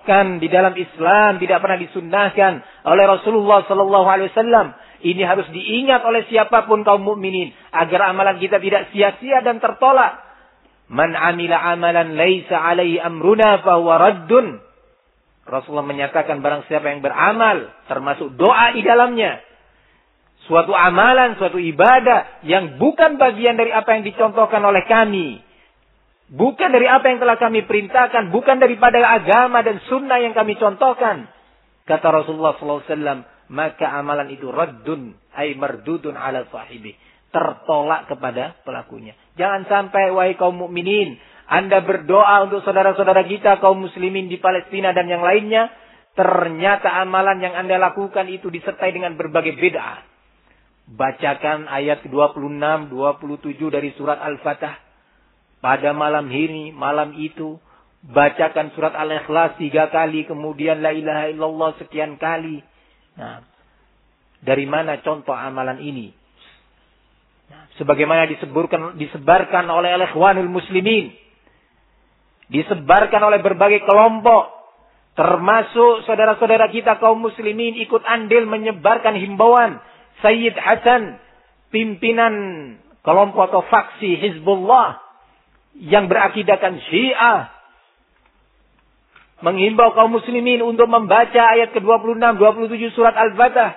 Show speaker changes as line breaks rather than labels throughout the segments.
Bahkan di dalam Islam tidak pernah disunnahkan oleh Rasulullah sallallahu alaihi wasallam. Ini harus diingat oleh siapapun kaum mukminin agar amalan kita tidak sia-sia dan tertolak. Man amila amalan laisa alaihi amruna fahuwa raddun. Rasulullah menyatakan barang siapa yang beramal termasuk doa di dalamnya, suatu amalan, suatu ibadah yang bukan bagian dari apa yang dicontohkan oleh kami, bukan dari apa yang telah kami perintahkan, bukan daripada agama dan sunnah yang kami contohkan, kata Rasulullah SAW, maka amalan itu raddun, ay mardudun ala sahibi, tertolak kepada pelakunya. Jangan sampai wahai kaum mukminin, Anda berdoa untuk saudara-saudara kita kaum muslimin di Palestina dan yang lainnya, ternyata amalan yang Anda lakukan itu disertai dengan berbagai bid'ah. Bacakan ayat 26, 27 dari surat Al-Fatah pada malam ini, malam itu. Bacakan surat Al-Ikhlas 3 kali, kemudian la ilaha illallah sekian kali. Nah, dari mana contoh amalan ini? Nah, sebagaimana disebarkan oleh Ikhwanul Muslimin, disebarkan oleh berbagai kelompok, termasuk saudara-saudara kita kaum muslimin ikut andil menyebarkan himbauan Sayyid Hasan, pimpinan kelompok atau faksi Hizbullah yang berakidahkan Syiah, menghimbau kaum muslimin untuk membaca ayat ke-26, 27 surat Al-Fatah.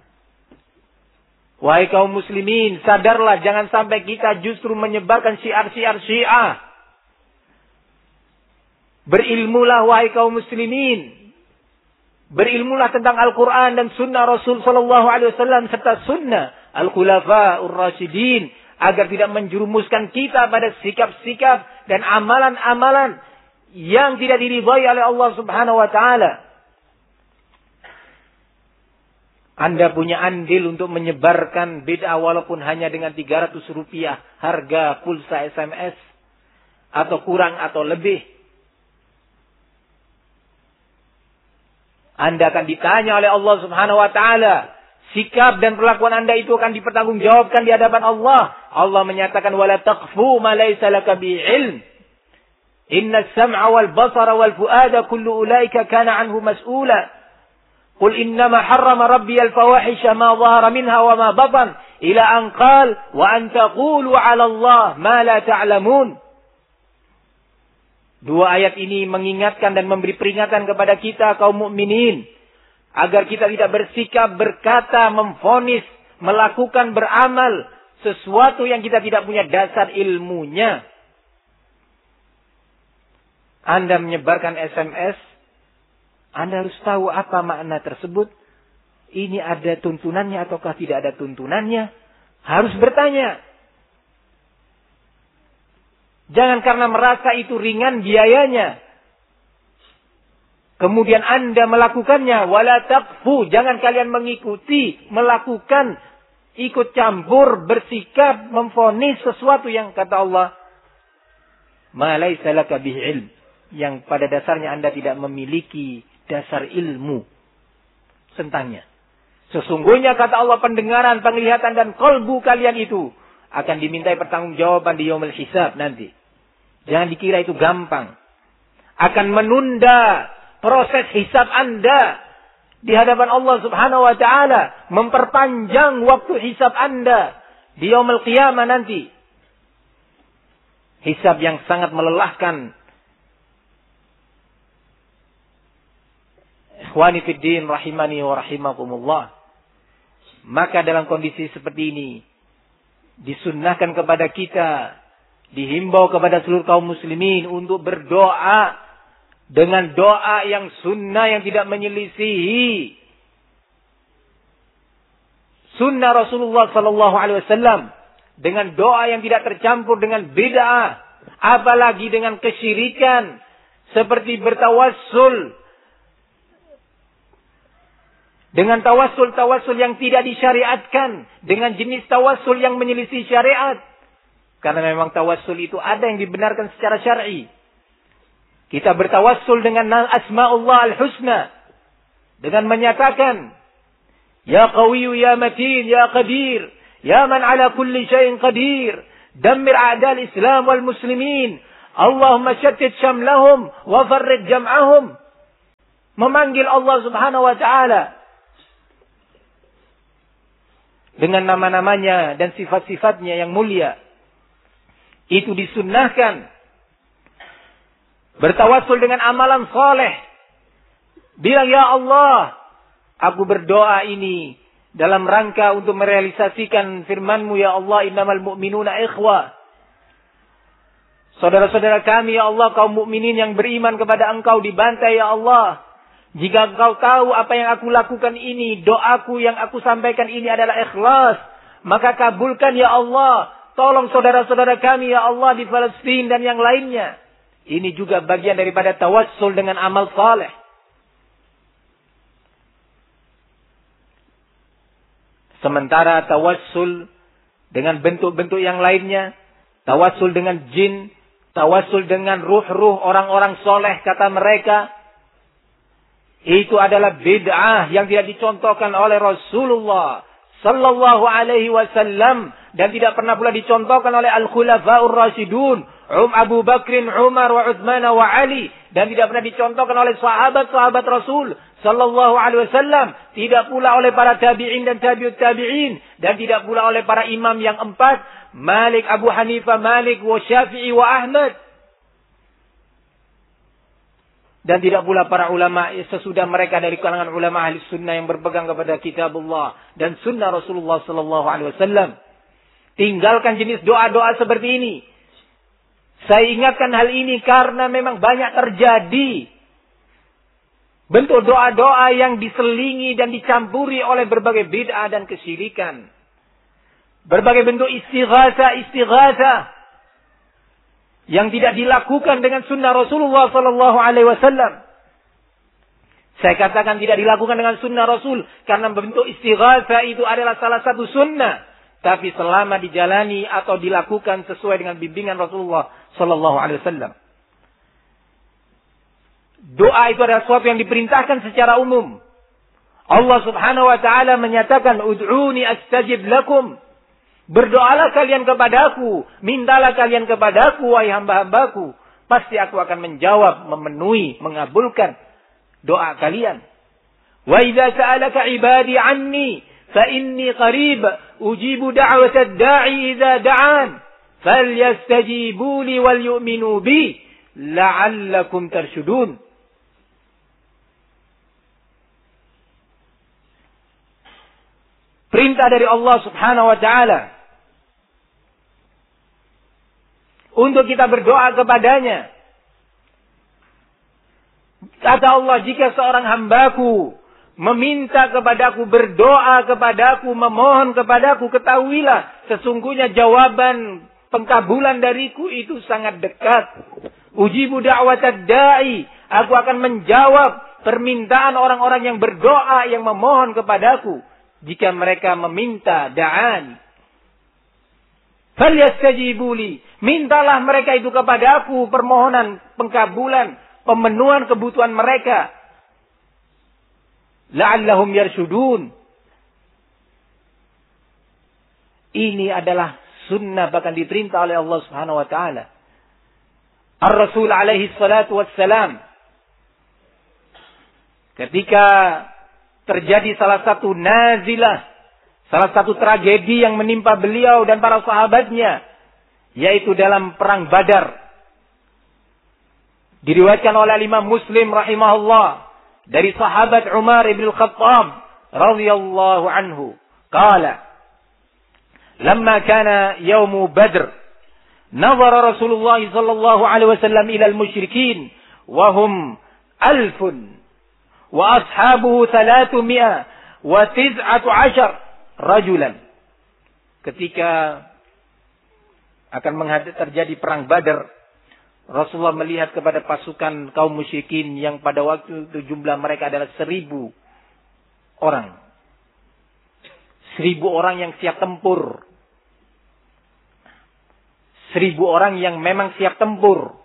Wahai kaum muslimin, sadarlah jangan sampai kita justru menyebarkan syiar-syiar Syiah. Berilmulah wahai kaum muslimin. Berilmulah tentang Al-Quran dan sunnah Rasul sallallahu alaihi wasallam serta sunnah Al-Khulafa'ur Rasyidin agar tidak menjerumuskan kita pada sikap-sikap dan amalan-amalan yang tidak diridhai oleh Allah Subhanahu wa taala. Anda punya andil untuk menyebarkan bid'ah walaupun hanya dengan 300 rupiah harga pulsa SMS atau kurang atau lebih. Anda akan ditanya oleh Allah Subhanahu wa taala. Sikap dan perlakuan Anda itu akan dipertanggungjawabkan di hadapan Allah. Allah menyatakan wala taqfu ma laysa laka bi ilm. Inna as-sam'a wal basara wal fuada kullu ulaika kana anhu mas'ula. Qul innama harrama rabbi al-fawahisha ma dhahara minha wa ma batan ila an qala wa an taqulu 'ala Allah ma la ta'lamun. Dua ayat ini mengingatkan dan memberi peringatan kepada kita kaum mukminin agar kita tidak bersikap, berkata, memvonis, melakukan, beramal sesuatu yang kita tidak punya dasar ilmunya. Anda menyebarkan SMS, Anda harus tahu apa makna tersebut. Ini ada tuntunannya ataukah tidak ada tuntunannya? Harus bertanya. Jangan karena merasa itu ringan biayanya, kemudian Anda melakukannya. Wala taqfu, jangan kalian mengikuti, melakukan, ikut campur, bersikap, memvonis sesuatu yang kata Allah ma laysa laka bihi ilm, yang pada dasarnya Anda tidak memiliki dasar ilmu tentangnya. Sesungguhnya kata Allah pendengaran, penglihatan dan kalbu kalian itu akan dimintai pertanggungjawaban di yaumul hisab nanti. Jangan dikira itu gampang. Akan menunda proses hisab Anda di hadapan Allah Subhanahu wa taala, memperpanjang waktu hisab Anda di yaumul qiyamah nanti. Hisab yang sangat melelahkan. Ikhwani fid din rahimani wa rahimakumullah. Maka dalam kondisi seperti ini disunnahkan kepada kita, dihimbau kepada seluruh kaum muslimin untuk berdoa dengan doa yang sunnah, yang tidak menyelisihi sunnah Rasulullah sallallahu alaihi wasallam, dengan doa yang tidak tercampur dengan bid'ah, apalagi dengan kesyirikan seperti bertawassul dengan tawassul yang tidak disyariatkan, dengan jenis tawassul yang menyelisih syariat. Karena memang tawassul itu ada yang dibenarkan secara syar'i. Kita bertawassul dengan asma'ullah al-husna, dengan menyatakan ya qawiyyu ya matin ya qadir ya man ala kulli syai'in qadir dammir a'dal islam wal muslimin Allahumma shattit syamlahum wa farriq jam'ahum. memanggil Allah Subhanahu wa taala dengan nama-namanya dan sifat-sifatnya yang mulia. Itu disunnahkan. Bertawassul dengan amalan soleh. Bilang, ya Allah, aku berdoa ini dalam rangka untuk merealisasikan firman-Mu, ya Allah, innamal mu'minuna ikhwah. Saudara-saudara kami, ya Allah, kaum mukminin yang beriman kepada Engkau dibantai, ya Allah. Jika Engkau tahu apa yang aku lakukan ini, doaku yang aku sampaikan ini adalah ikhlas, maka kabulkan, ya Allah. Tolong saudara-saudara kami, ya Allah, di Palestina dan yang lainnya. Ini juga bagian daripada tawassul dengan amal saleh. Sementara tawassul dengan bentuk-bentuk yang lainnya, tawassul dengan jin, tawassul dengan ruh-ruh orang-orang soleh, kata mereka, itu adalah bid'ah yang tidak dicontohkan oleh Rasulullah sallallahu alaihi wasallam dan tidak pernah pula dicontohkan oleh al-khulafaur rasyidun, Abu Bakrin, Umar, wa Utsman wa Ali, dan tidak pernah dicontohkan oleh sahabat-sahabat Rasul sallallahu alaihi wasallam, tidak pula oleh para tabi'in dan tabi'ut tabi'in, dan tidak pula oleh para imam yang empat, Malik, Abu Hanifah, Malik, wa Syafi'i, wa Ahmad. Dan tidak pula para ulama sesudah mereka dari kalangan ulama ahli sunnah yang berpegang kepada kitabullah dan sunnah Rasulullah sallallahu alaihi wasallam. Tinggalkan jenis doa-doa seperti ini. Saya ingatkan hal ini karena memang banyak terjadi bentuk doa-doa yang diselingi dan dicampuri oleh berbagai bid'ah dan kesyirikan. Berbagai bentuk istighatsah yang tidak dilakukan dengan sunnah Rasulullah sallallahu alaihi wasallam. Saya katakan tidak dilakukan dengan sunnah Rasul karena bentuk istighatsah itu adalah salah satu sunnah, tapi selama dijalani atau dilakukan sesuai dengan bimbingan Rasulullah sallallahu alaihi wasallam. Doa itu adalah sesuatu yang diperintahkan secara umum. Allah Subhanahu wa taala menyatakan, "Ud'uni astajib lakum." Berdoalah kalian kepadaku, mintalah kalian kepadaku, wahai hamba-hambaku. Pasti aku akan menjawab, memenuhi, mengabulkan doa kalian. Wa idza sa'alaka ibadi anni fa inni qarib ujibu da'watad da'i idza da'an falyastajibu li wal yu'minu bi la'allakum tarshudun. Perintah dari Allah Subhanahu wa taala untuk kita berdoa kepadanya. Kata Allah, jika seorang hambaku meminta kepadaku, berdoa kepadaku, memohon kepadaku, ketahuilah sesungguhnya jawaban pengkabulan dariku itu sangat dekat. Ujibu da'watad da'i, aku akan menjawab permintaan orang-orang yang berdoa, yang memohon kepadaku jika mereka meminta da'an. Falyastajibu li, mintalah mereka itu kepadaku permohonan pengkabulan, pemenuhan kebutuhan mereka. La'allahum yarshudun. Ini adalah sunnah, bahkan diperintah oleh Allah Subhanahu wa taala. Ar-Rasul alaihi salatu wassalam, ketika terjadi salah satu nazilah, salah satu tragedi yang menimpa beliau dan para sahabatnya, yaitu dalam perang Badar. Diriwayatkan oleh Imam Muslim rahimahullah dari sahabat Umar ibn al-Khattab radhiyallahu anhu, qala, lamma kana yaum Badr, nazara Rasulullah sallallahu alaihi wasallam ila al-musyrikin wa hum 1000 wa ashabuhu 319 rajulan. Ketika akan terjadi perang Badar, Rasulullah melihat kepada pasukan kaum musyrikin yang pada waktu itu jumlah mereka adalah 1000 orang. 1000 orang yang siap tempur. 1000 orang yang memang siap tempur.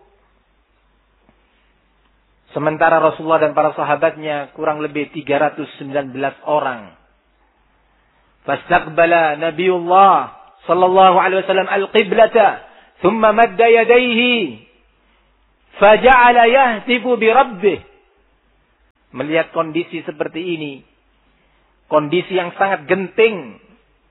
Sementara Rasulullah dan para sahabatnya kurang lebih 319 orang. Fastaqbala Nabiullah sallallahu alaihi wasallam al-qiblata, thumma madda yadayhi, faja'ala yahtifu bi rabbih. melihat kondisi seperti ini, kondisi yang sangat genting,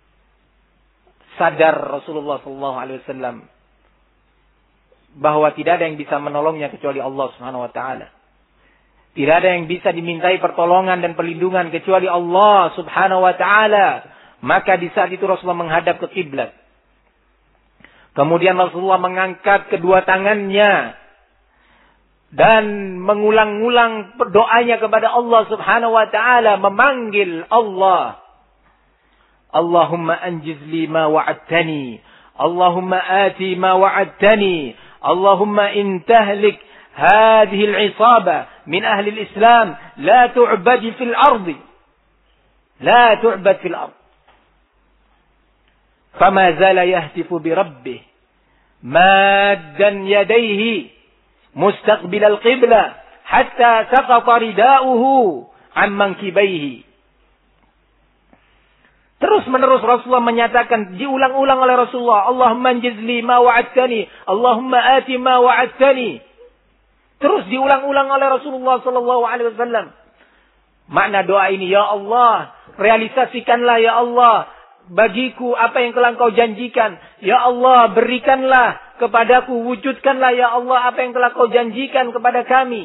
sadar Rasulullah SAW bahwa tidak ada yang bisa menolongnya kecuali Allah Subhanahu wa taala. Tidak ada yang bisa dimintai pertolongan dan perlindungan kecuali Allah Subhanahu wa taala. Maka di saat itu Rasulullah menghadap ke kiblat. Kemudian Rasulullah mengangkat kedua tangannya dan mengulang-ulang doanya kepada Allah Subhanahu wa taala, memanggil Allah. Allahumma anjiz li ma wa'adtani, Allahumma ati ma wa'adtani, Allahumma in tahlik hadhihi al-'isaba min ahli al-Islam la tu'bad fil ardi, la tu'bad fil ard. Fama zala yahtifu bi rabbih maddan yadayhi mustaqbil al-qibla hatta saqata rida'uhu an mankibaihi. Terus menerus Rasulullah menyatakan, diulang-ulang oleh Rasulullah, Allahumma anjizli ma wa'adtani, Allahumma ati ma wa'adtani. Terus diulang-ulang oleh Rasulullah sallallahu alaihi wasallam. Makna doa ini, ya Allah, realisasikanlah ya Allah bagiku apa yang telah Engkau janjikan. Ya Allah, berikanlah kepadaku, wujudkanlah ya Allah apa yang telah Kau janjikan kepada kami.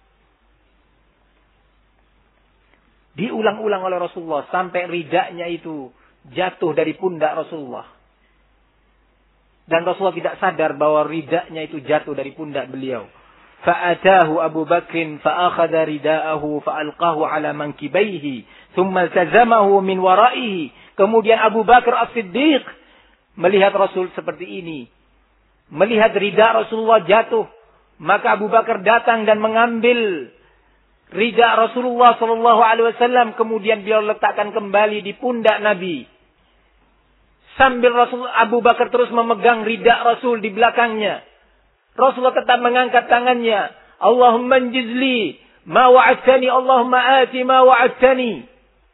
Diulang-ulang oleh Rasulullah sampai ridanya itu jatuh dari pundak Rasulullah. Dan Rasulullah tidak sadar bahwa ridanya itu jatuh dari pundak beliau. Fa'atahu Abu Bakrin fa'akhadha rida'ahu fa'alqahu ala mankibaihi thumma tazamahu min waraihi. Kemudian Abu Bakar As-Siddiq melihat Rasul seperti ini, melihat rida Rasulullah jatuh, maka Abu Bakar datang dan mengambil rida Rasulullah sallallahu alaihi wasallam, kemudian beliau letakkan kembali di pundak Nabi. Sambil Abu Bakar terus memegang rida Rasul di belakangnya. Rasulullah tetap mengangkat tangannya. Allahumma anjizli ma wa'adtani, Allahumma ati ma wa'adtani.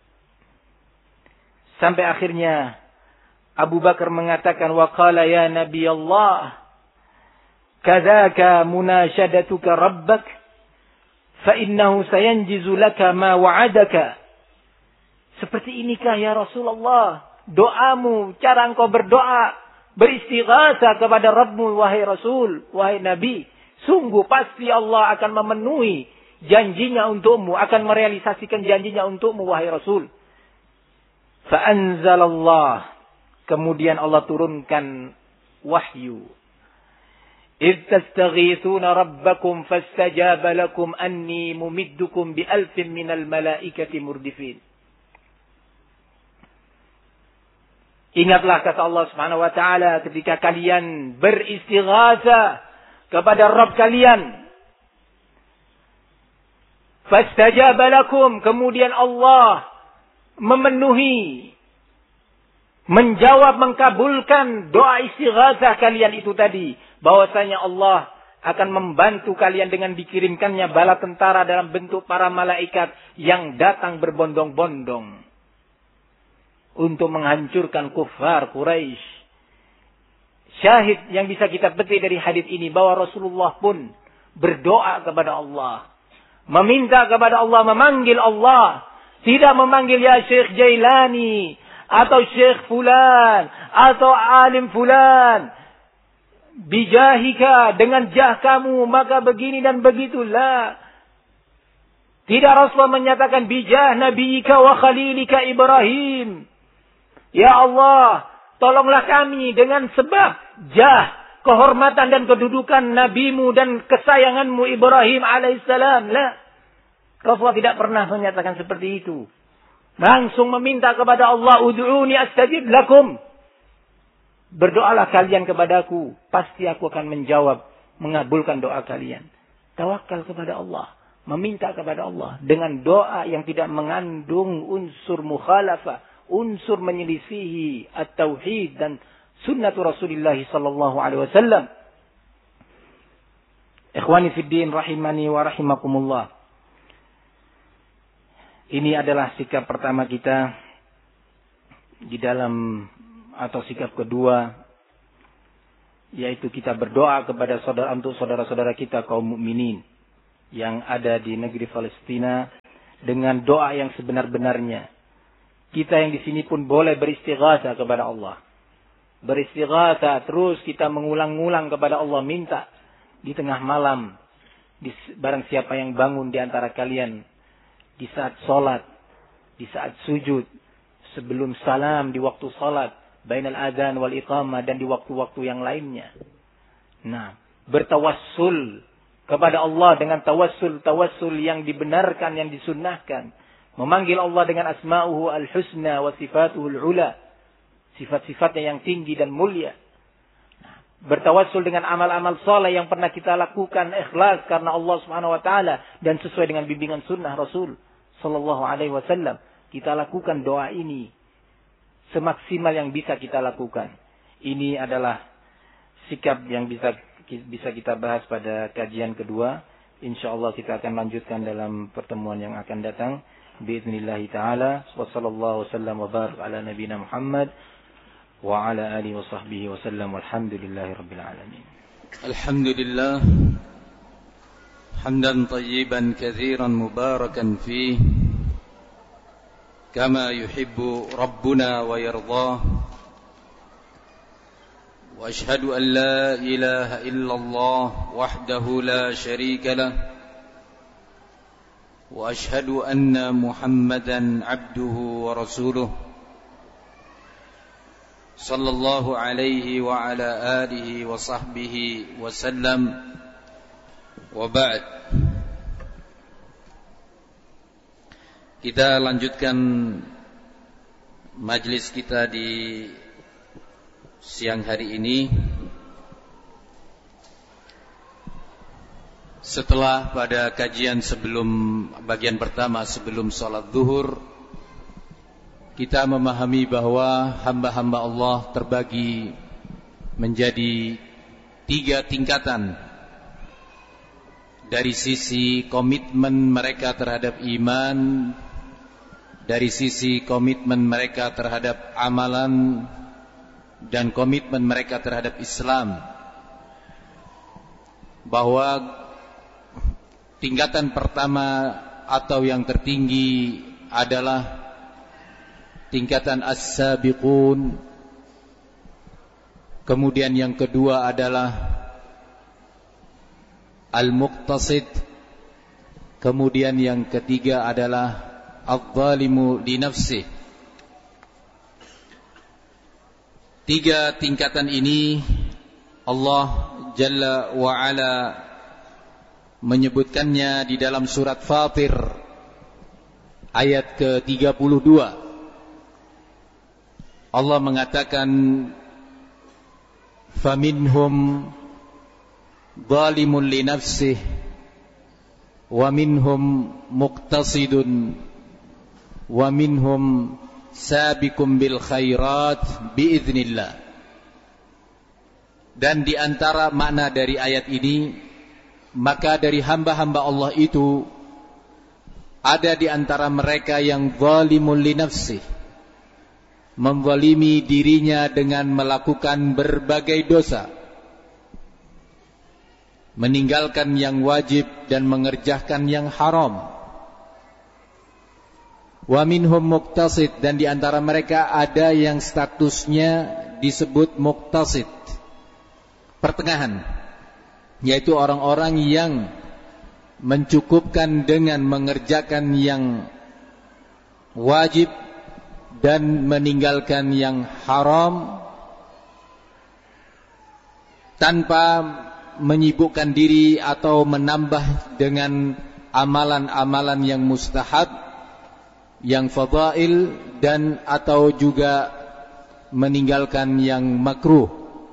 Sampai akhirnya Abu Bakar mengatakan, wa qala ya Nabi Allah, kadzaka munashadatuka rabbak, fa innahu sayanjizu laka ma wa'adaka. Seperti inikah ya Rasulullah doamu, cara engkau berdoa, beristighatsah kepada Rabbmu wahai Rasul, wahai Nabi. Sungguh pasti Allah akan memenuhi janjinya untukmu, akan merealisasikan janjinya untukmu wahai Rasul. Fa'anzalallah, kemudian Allah turunkan wahyu. إذ تستغيثون ربكم فاستجاب لكم أني ممدكم بألف من الملائكة مردفين. Ingatlah kata Allah Subhanahu wa taala ketika kalian beristighatsah kepada Rabb kalian. Fastajaba lakum, kemudian Allah memenuhi, menjawab, mengkabulkan doa istighatsah kalian itu tadi. Bahwasanya Allah akan membantu kalian dengan dikirimkannya bala tentara dalam bentuk para malaikat yang datang berbondong-bondong untuk menghancurkan kufar Quraisy. Syahid yang bisa kita petik dari hadis ini bahwa Rasulullah pun berdoa kepada Allah, meminta kepada Allah, memanggil Allah, tidak memanggil ya Syekh Jailani atau Syekh fulan atau alim fulan. Bijahika, dengan jah kamu maka begini dan begitulah. Tidak, Rasulullah menyatakan bijah nabiyika wa khalilika Ibrahim. Ya Allah, tolonglah kami dengan sebab jah, kehormatan dan kedudukan nabimu dan kesayanganmu Ibrahim alaihissalam. La. Rasulullah tidak pernah menyatakan seperti itu. Langsung meminta kepada Allah, ud'uni astajib lakum. Berdoalah kalian kepadaku, pasti aku akan menjawab, mengabulkan doa kalian. Tawakal kepada Allah, meminta kepada Allah dengan doa yang tidak mengandung unsur mukhalafah, unsur menyelisihi at-tauhid dan sunnatu Rasulullah sallallahu alaihi wasallam. Ikhwani fid din rahimani wa rahimakumullah. Ini adalah sikap pertama kita di dalam, atau sikap kedua, yaitu kita berdoa kepada saudara, untuk saudara-saudara kita kaum mukminin yang ada di negeri Palestina dengan doa yang sebenar-benarnya. Kita yang di sini pun boleh beristighatsah kepada Allah. Beristighatsah terus kita mengulang-ulang kepada Allah, minta di tengah malam, barang siapa yang bangun di antara kalian, di saat sholat, di saat sujud, sebelum salam, di waktu sholat, bainal adzan wal iqamah, dan di waktu-waktu yang lainnya. Nah, bertawassul kepada Allah dengan tawassul yang dibenarkan, yang disunnahkan. Memanggil Allah dengan asma'uhu al-husna wa sifatuhu al-ula. Sifat-sifatnya yang tinggi dan mulia. Bertawassul dengan amal-amal saleh yang pernah kita lakukan ikhlas karena Allah Subhanahu wa taala dan sesuai dengan bimbingan sunnah Rasul sallallahu alaihi wasallam. Kita lakukan doa ini semaksimal yang bisa kita lakukan. Ini adalah sikap yang bisa kita bahas pada kajian kedua. Insyaallah kita akan lanjutkan dalam pertemuan yang akan datang. Biiznillah taala. Wassallallahu wasallam wa barak ala nabiyina Muhammad wa ala alihi wa sahbihi wa sallam. Walhamdulillahi rabbil alamin.
Alhamdulillah. Hamdan tayyiban katsiran mubarakan fihi kama yuhibbu rabbuna wa yardah. وأشهد أن لا إله إلا الله وحده لا شريك له وأشهد أن محمدا عبده ورسوله صلى الله عليه وعلى آله وصحبه وسلم وبعد. Kita lanjutkan majlis kita di siang hari ini setelah pada kajian sebelum bagian pertama sebelum sholat zuhur kita memahami bahwa hamba-hamba Allah terbagi menjadi 3 tingkatan dari sisi komitmen mereka terhadap iman, dari sisi komitmen mereka terhadap amalan, dan komitmen mereka terhadap Islam. Bahwa tingkatan pertama atau yang tertinggi adalah tingkatan as-sabiqun. Kemudian yang kedua adalah al-muqtasid. Kemudian yang ketiga adalah adz-dzalimu li nafsihi. 3 tingkatan ini Allah Jalla wa Ala menyebutkannya di dalam surat Fatir ayat ke-32. Allah mengatakan faminhum zalimun li nafsihi wa minhum muqtasidun wa minhum sabiqum bil khairat biiznillah. Dan di antara makna dari ayat ini, maka dari hamba-hamba Allah itu ada di antara mereka yang zalimul li nafsi, menzalimi dirinya dengan melakukan berbagai dosa, meninggalkan yang wajib dan mengerjakan yang haram. Wa minhum muqtasid, dan di antara mereka ada yang statusnya disebut muqtasid, pertengahan, yaitu orang-orang yang mencukupkan dengan mengerjakan yang wajib dan meninggalkan yang haram tanpa menyibukkan diri atau menambah dengan amalan-amalan yang mustahab, yang fadail, dan atau juga meninggalkan yang makruh.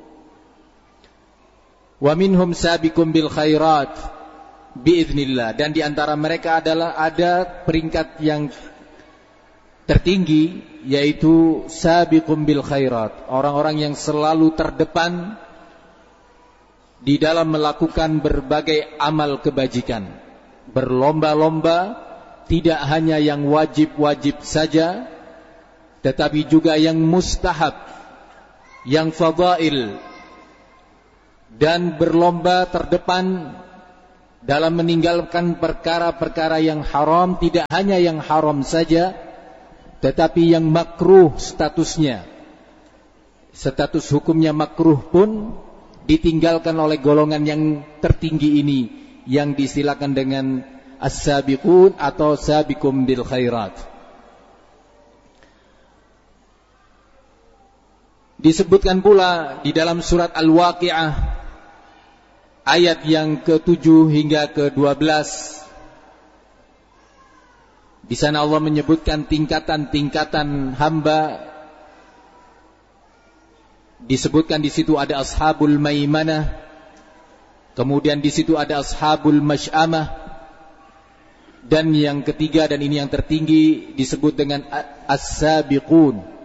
Wa minhum sabiqum bil khairat biiznillah, dan di antara mereka adalah ada peringkat yang tertinggi, yaitu sabiqum bil khairat, orang-orang yang selalu terdepan di dalam melakukan berbagai amal kebajikan, berlomba-lomba. Tidak hanya yang wajib-wajib saja, tetapi juga yang mustahab, yang fadail, dan berlomba terdepan dalam meninggalkan perkara-perkara yang haram, tidak hanya yang haram saja, tetapi yang makruh statusnya. Status hukumnya makruh pun ditinggalkan oleh golongan yang tertinggi ini, yang disilakan dengan as-sabiqun atau sabiqum bil khairat. Disebutkan pula di dalam surat Al-Waqi'ah ayat yang ke-7 hingga ke-12. Di sana Allah menyebutkan tingkatan-tingkatan hamba. Disebutkan di situ ada ashabul maimanah, kemudian di situ ada ashabul masy'amah, dan yang ketiga dan ini yang tertinggi disebut dengan as-sabiqun.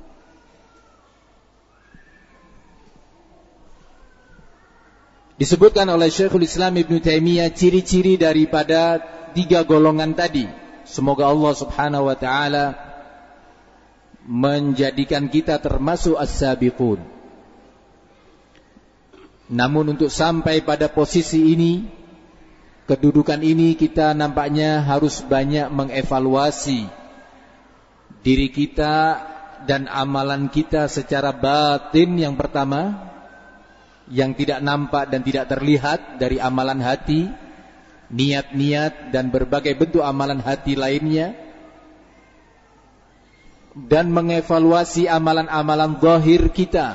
Disebutkan oleh Syekhul Islam Ibn Taimiyah ciri-ciri daripada 3 golongan tadi. Semoga Allah Subhanahu wa taala menjadikan kita termasuk as-sabiqun. Namun untuk sampai pada posisi ini, kedudukan ini, kita nampaknya harus banyak mengevaluasi diri kita dan amalan kita secara batin. Yang pertama, yang tidak nampak dan tidak terlihat dari amalan hati, niat-niat dan berbagai bentuk amalan hati lainnya, dan mengevaluasi amalan-amalan zahir kita,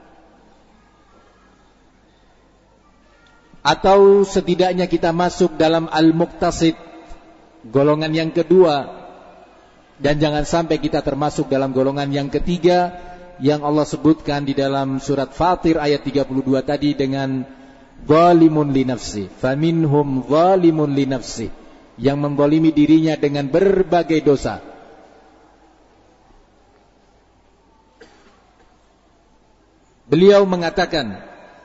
atau setidaknya kita masuk dalam al-muqtasid, golongan yang kedua, dan jangan sampai kita termasuk dalam golongan yang ketiga yang Allah sebutkan di dalam surat Fatir ayat 32 tadi dengan zalimun li nafsi, faminhum zalimun li nafsi, yang menzalimi dirinya dengan berbagai dosa. Beliau mengatakan,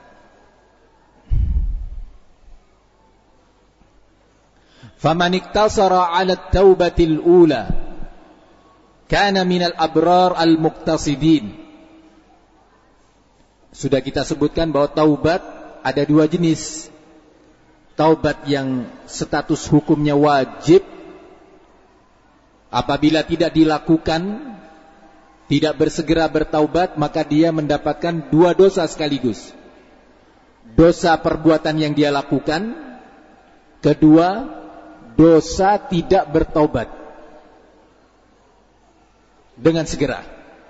faman iktasara 'ala at-taubatil ula kana minal abrar al-muqtasidin. Sudah kita sebutkan bahwa taubat ada 2 jenis. Taubat yang status hukumnya wajib, apabila tidak dilakukan, tidak bersegera bertaubat, maka dia mendapatkan 2 dosa sekaligus. Dosa perbuatan yang dia lakukan, kedua, dosa tidak bertaubat dengan segera.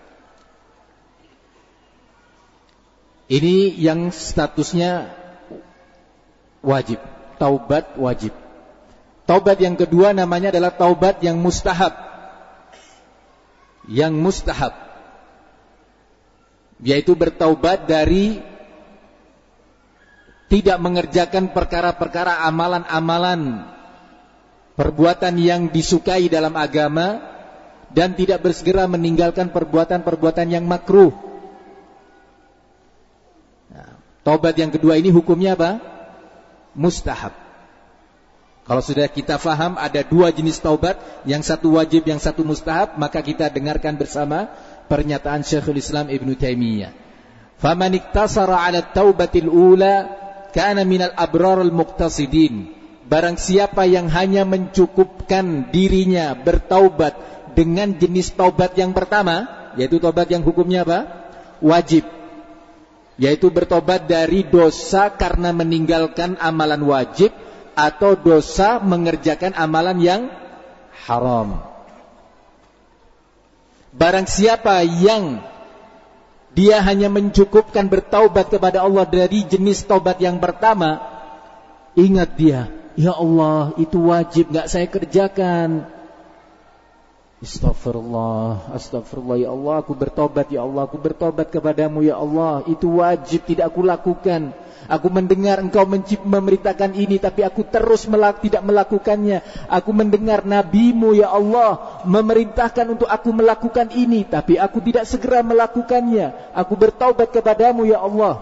Ini yang statusnya wajib, taubat wajib. Taubat yang kedua namanya adalah taubat yang mustahab. Yang mustahab, yaitu bertaubat dari tidak mengerjakan perkara-perkara amalan-amalan perbuatan yang disukai dalam agama, dan tidak bersegera meninggalkan perbuatan-perbuatan yang makruh. Taubat yang kedua ini hukumnya apa? Mustahab. Kalau sudah kita faham ada 2 jenis taubat, yang satu wajib, yang satu mustahab, maka kita dengarkan bersama pernyataan Syekhul Islam Ibn Taimiyah. Faman iktasara 'ala taubatil ula kana minal abrar al-muqtasidin. Barang siapa yang hanya mencukupkan dirinya bertaubat dengan jenis taubat yang pertama, yaitu taubat yang hukumnya apa? Wajib, yaitu bertobat dari dosa karena meninggalkan amalan wajib atau dosa mengerjakan amalan yang haram. Barang siapa yang dia hanya mencukupkan bertaubat kepada Allah dari jenis taubat yang pertama, ingat dia, ya Allah, itu wajib, gak saya kerjakan. Astagfirullah, astagfirullah, ya Allah, aku bertobat, ya Allah, aku bertobat kepadamu, ya Allah, itu wajib, tidak aku lakukan. Aku mendengar engkau memerintahkan ini, tapi aku terus tidak melakukannya. Aku mendengar nabimu, ya Allah, memerintahkan untuk aku melakukan ini, tapi aku tidak segera melakukannya. Aku bertaubat kepadamu, ya Allah.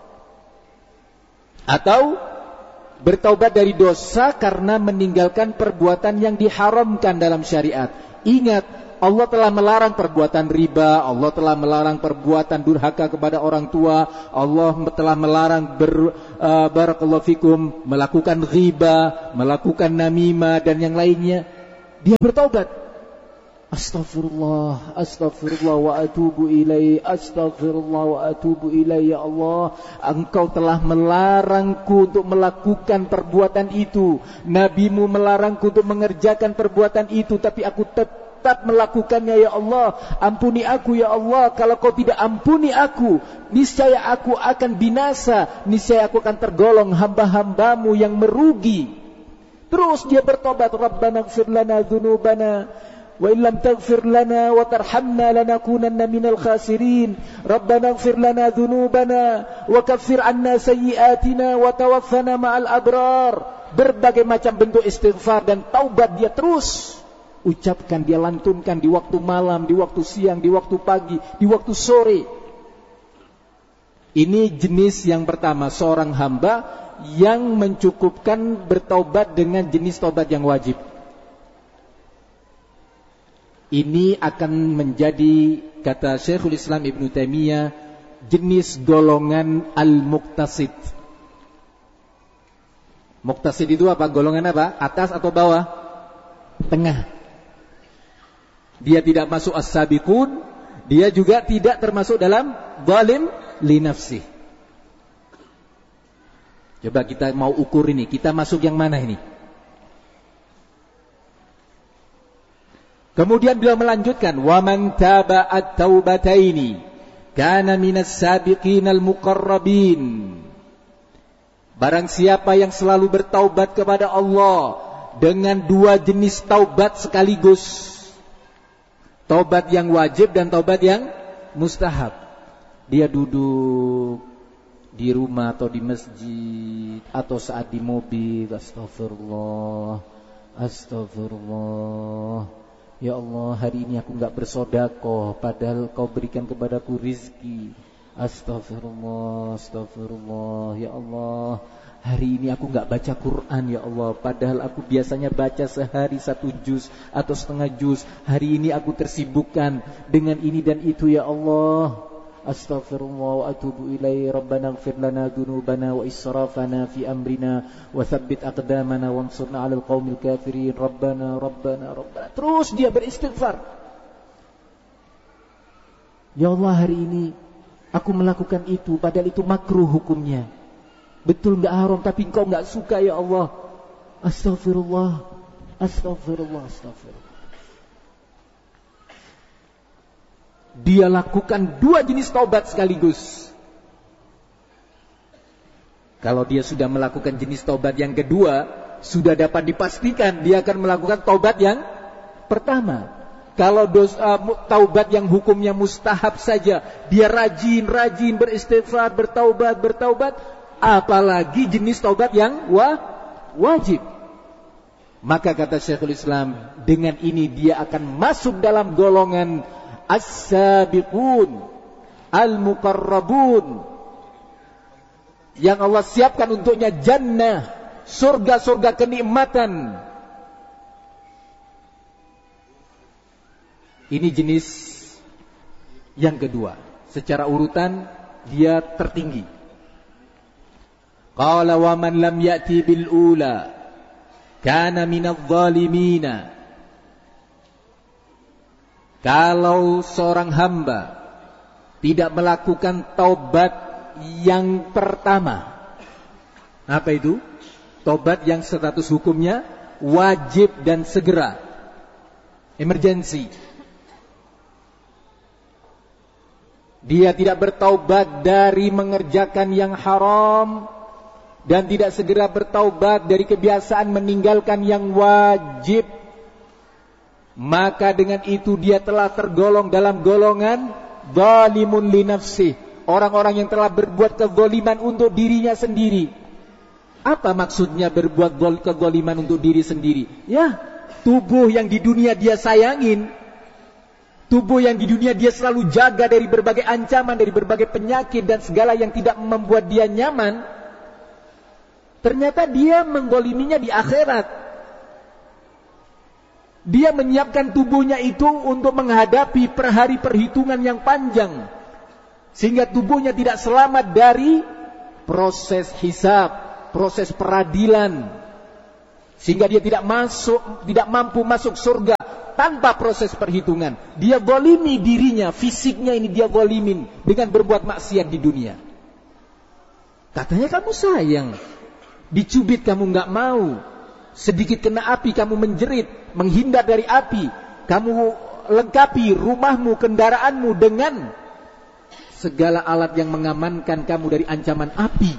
Atau bertaubat dari dosa karena meninggalkan perbuatan yang diharamkan dalam syariat. Ingat,
Allah telah melarang perbuatan riba, Allah telah melarang perbuatan durhaka kepada orang tua, Allah telah melarang barakallahu fikum melakukan riba, melakukan namimah dan yang lainnya. Dia bertaubat. Astaghfirullah, astaghfirullah wa atubu ilaihi, astaghfirullah wa atubu ilaihi. Ya Allah, Engkau telah melarangku untuk melakukan perbuatan itu. Nabimu melarangku untuk mengerjakan perbuatan itu, tapi aku tetap melakukannya. Ya Allah, ampuni aku ya Allah. Kalau Kau tidak ampuni aku, niscaya aku akan binasa, niscaya aku akan tergolong hamba-hambamu yang merugi. Terus dia bertobat, Rabbana ighfir lana dzunubana wa illam taghfir lana wa tarhamna lanakunanna minal khasirin. Rabbana ighfir lana dzunubana wa kaffir 'anna sayyi'atina wa tawaffana ma'al abrar. Berbagai macam bentuk istighfar dan taubat dia terus ucapkan, dia lantunkan di waktu malam, di waktu siang, di waktu pagi, di waktu sore. Ini jenis yang pertama, seorang hamba yang mencukupkan bertaubat dengan jenis taubat yang wajib. Ini akan menjadi, kata Syekhul Islam Ibn Taimiyah, jenis golongan al-muqtasid. Muqtasid itu apa? Golongan apa? Atas atau bawah? Tengah. Dia tidak masuk as-sabiqun, dia juga tidak termasuk dalam zalim li nafsi. Coba kita mau ukur ini, kita masuk yang mana ini? Kemudian beliau melanjutkan, wa man taba at-taubataini kana minas sabiqinal muqarrabin. Barang siapa yang selalu bertaubat kepada Allah dengan dua jenis taubat sekaligus, taubat yang wajib dan taubat yang mustahab. Dia duduk di rumah atau di masjid atau saat di mobil, astagfirullah, astagfirullah. Ya Allah, hari ini aku enggak bersedekah padahal Kau berikan kepadaku rizki. Astagfirullah, astagfirullah. Ya Allah, hari ini aku enggak baca Quran ya Allah, padahal aku biasanya baca sehari 1 juz atau setengah juz. Hari ini aku tersibukkan dengan ini dan itu ya Allah. Astaghfirullah wa atubu ilaihi. Rabbana ighfir lana dzunubana wa israfana fi amrina wa tsabbit aqdamana wansurna 'alal qaumil kafirin. Rabbana rabbana rabbana. Terus dia beristighfar. Ya Allah, hari ini aku melakukan itu padahal itu makruh hukumnya. Betul enggak haram tapi Engkau enggak suka ya Allah. Astaghfirullah. Astaghfirullah, astaghfirullah. Dia lakukan dua jenis taubat sekaligus. Kalau dia sudah melakukan jenis taubat yang kedua, sudah dapat dipastikan dia akan melakukan taubat yang pertama. Kalau taubat yang hukumnya mustahab saja, dia rajin beristighfar, bertaubat, apalagi jenis taubat yang wajib. Maka kata Syekhul Islam, dengan ini dia akan masuk dalam golongan as-sabiqun al-muqarrabun, yang Allah siapkan untuknya jannah, surga-surga kenikmatan. Ini jenis yang kedua. Secara urutan dia tertinggi. Qala wa man lam ya'ti bil ula kana minadh dhalimina. Kalau seorang hamba tidak melakukan taubat yang pertama, apa itu? Taubat yang status hukumnya wajib dan segera, emergency. Dia tidak bertaubat dari mengerjakan yang haram dan tidak segera bertaubat dari kebiasaan meninggalkan yang wajib, maka dengan itu dia telah tergolong dalam golongan zalimun li nafsih, orang-orang yang telah berbuat kezaliman untuk dirinya sendiri. Apa maksudnya berbuat kezaliman untuk diri sendiri? Ya, tubuh yang di dunia dia sayangin, tubuh yang di dunia dia selalu jaga dari berbagai ancaman, dari berbagai penyakit dan segala yang tidak membuat dia nyaman, ternyata dia menggoliminya di akhirat. Dia menyiapkan tubuhnya itu untuk menghadapi hari perhitungan yang panjang, sehingga tubuhnya tidak selamat dari proses hisab, proses peradilan, sehingga dia tidak mampu masuk surga tanpa proses perhitungan. Dia zalimi dirinya, fisiknya ini dia zalimin dengan berbuat maksiat di dunia. Katanya kamu sayang, dicubit kamu nggak mau, sedikit kena api kamu menjerit, menghindar dari api, kamu lengkapi rumahmu, kendaraanmu dengan segala alat yang mengamankan kamu dari ancaman api.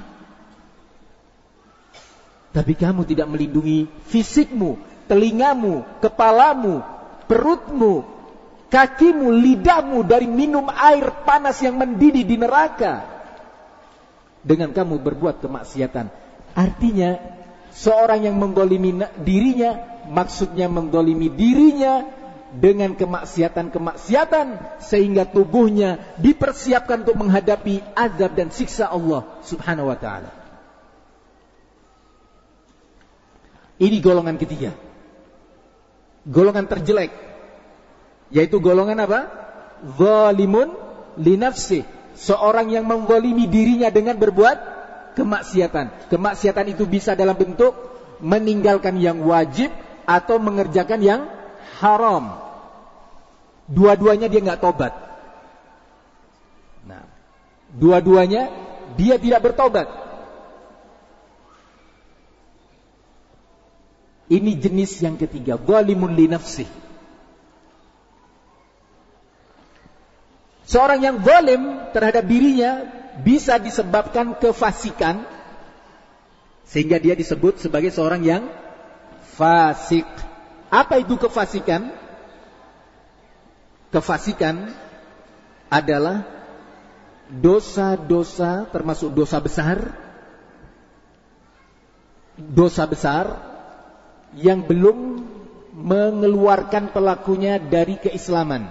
Tapi kamu tidak melindungi fisikmu, telingamu, kepalamu, perutmu, kakimu, lidahmu dari minum air panas yang mendidih di neraka. Dengan kamu berbuat kemaksiatan. Artinya seorang yang menggolimi dirinya, maksudnya menggolimi dirinya dengan kemaksiatan-kemaksiatan, sehingga tubuhnya dipersiapkan untuk menghadapi azab dan siksa Allah subhanahu wa ta'ala. Ini golongan ketiga, golongan terjelek, yaitu golongan apa? Zalimun li nafsih, seorang yang menggolimi dirinya dengan berbuat kemaksiatan. Kemaksiatan itu bisa dalam bentuk meninggalkan yang wajib atau mengerjakan yang haram. Dua-duanya dia nggak tobat. Nah, dua-duanya dia tidak bertobat. Ini jenis yang ketiga, zalimun li nafsih. Seorang yang zalim terhadap dirinya bisa disebabkan kefasikan, sehingga dia disebut sebagai seorang yang fasik. Apa itu kefasikan? Kefasikan adalah dosa-dosa, termasuk dosa besar yang belum mengeluarkan pelakunya dari keislaman.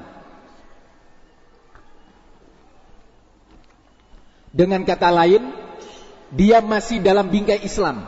Dengan kata lain, dia masih dalam bingkai Islam.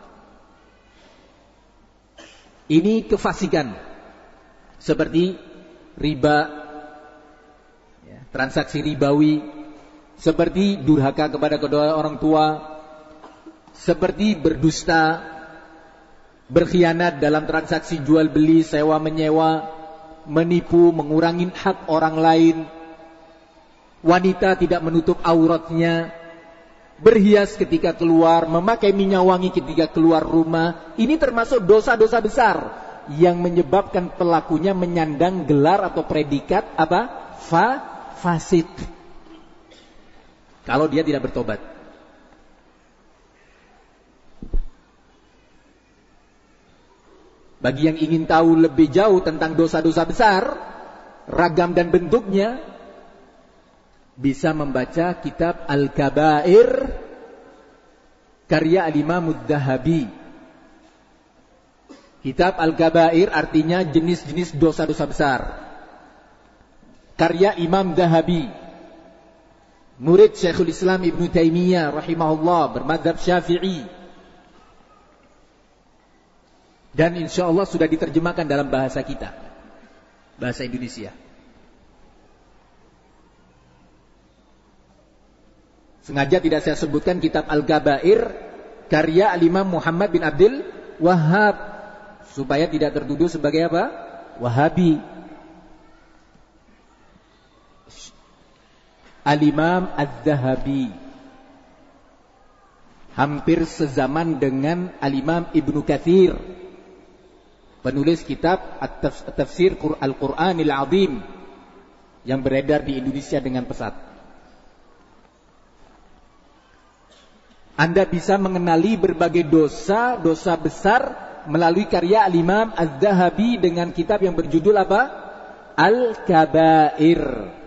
Ini kefasikan, seperti riba, transaksi ribawi, seperti durhaka kepada kedua orang tua, seperti berdusta, berkhianat dalam transaksi jual beli, sewa menyewa, menipu, mengurangi hak orang lain, wanita tidak menutup auratnya, berhias ketika keluar, memakai minyak wangi ketika keluar rumah. Ini termasuk dosa-dosa besar yang menyebabkan pelakunya menyandang gelar atau predikat apa? Fasik. Kalau dia tidak bertobat. Bagi yang ingin tahu lebih jauh tentang dosa-dosa besar, ragam dan bentuknya, bisa membaca kitab Al-Kabair karya Al-Imam Adz-Dzahabi. Kitab Al-Kabair artinya jenis-jenis dosa-dosa besar, karya Imam Dzahabi, murid Syekhul Islam Ibnu Taimiyah rahimahullah, bermadzhab Syafi'i, dan insyaallah sudah diterjemahkan dalam bahasa kita, bahasa Indonesia. Sengaja tidak saya sebutkan kitab Al-Kabair karya Al-Imam Muhammad bin Abdul Wahhab, supaya tidak tertuduh sebagai apa? Wahabi. Al-Imam Adz-Dzahabi hampir sezaman dengan Al-Imam Ibnu Katsir, penulis kitab Tafsir Al-Qur'anil Azim yang beredar di Indonesia dengan pesat. Anda bisa mengenali berbagai dosa besar melalui karya Al-Imam Adz-Dzahabi dengan kitab yang berjudul apa? Al-Kabair.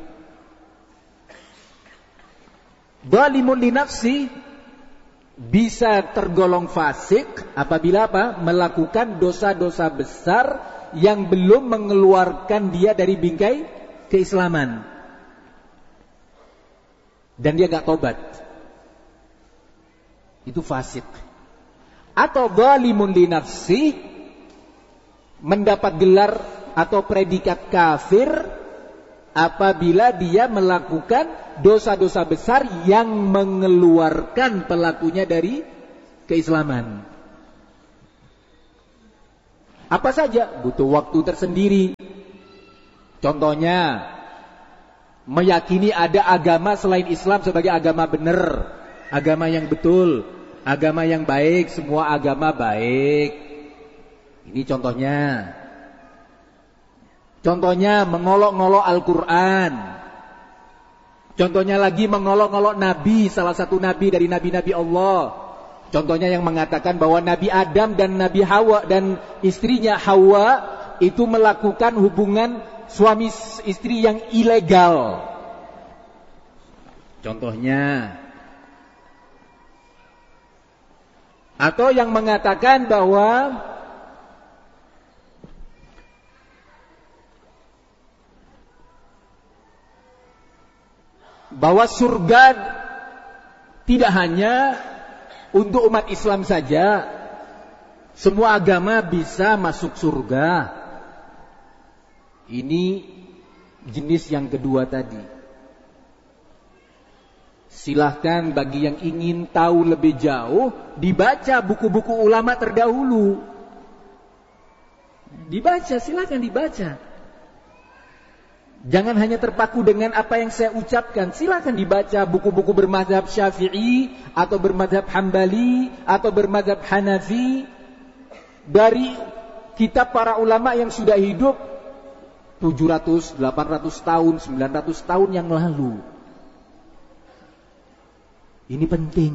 Zalimun li nafsi bisa tergolong fasik apabila apa? Melakukan dosa-dosa besar yang belum mengeluarkan dia dari bingkai keislaman, dan dia gak tobat. Itu fasik. Atau zalimun li nafsi mendapat gelar atau predikat kafir apabila dia melakukan dosa-dosa besar yang mengeluarkan pelakunya dari keislaman. Apa saja? Butuh waktu tersendiri. Contohnya, meyakini ada agama selain Islam sebagai agama benar, agama yang betul, agama yang baik, semua agama baik. Ini contohnya. Contohnya mengolok-ngolok Al-Quran. Contohnya lagi mengolok-ngolok Nabi, salah satu Nabi dari Nabi-Nabi Allah. Contohnya yang mengatakan bahwa Nabi Adam dan Nabi Hawa dan istrinya Hawa itu melakukan hubungan suami istri yang ilegal. Contohnya. Atau yang mengatakan bahwa surga tidak hanya untuk umat Islam saja, semua agama bisa masuk surga. Ini jenis yang kedua tadi. Silahkan bagi yang ingin tahu lebih jauh, dibaca buku-buku ulama terdahulu. Dibaca, silahkan dibaca. Jangan hanya terpaku dengan apa yang saya ucapkan. Silakan dibaca buku-buku bermadzhab Syafi'i atau bermadzhab Hambali atau bermadzhab Hanafi dari kitab para ulama yang sudah hidup 700, 800 tahun, 900 tahun yang lalu. Ini penting.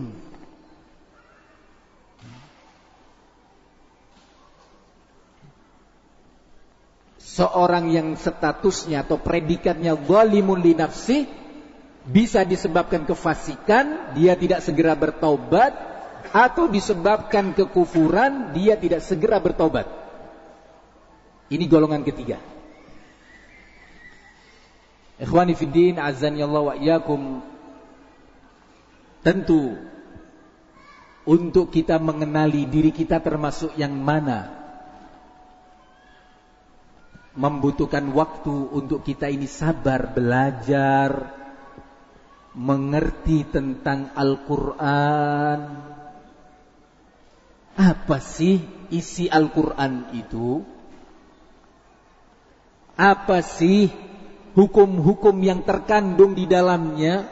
Seorang yang statusnya atau predikatnya zalimun li nafsih bisa disebabkan kefasikan, dia tidak segera bertaubat, atau disebabkan kekufuran, dia tidak segera bertaubat. Ini golongan ketiga. Ikhwani fiddin, azanillahu wa iyyakum. Tentu untuk kita mengenali diri kita termasuk yang mana, membutuhkan waktu untuk kita ini sabar belajar, mengerti tentang Al-Quran. Apa sih isi Al-Quran itu? Apa sih hukum-hukum yang terkandung di dalamnya?